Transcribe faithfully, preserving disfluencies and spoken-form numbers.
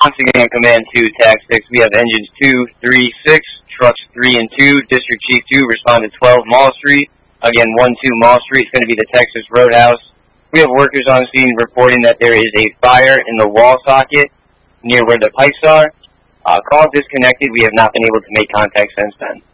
Once again, Command two, Tac six, we have engines two, three, six, trucks three and two, District Chief two, respond to twelve Mall Street. Again, one two Mall Street is going to be the Texas Roadhouse. We have workers on scene reporting that there is a fire in the wall socket near where the pipes are. Uh, call disconnected. We have not been able to make contact since then.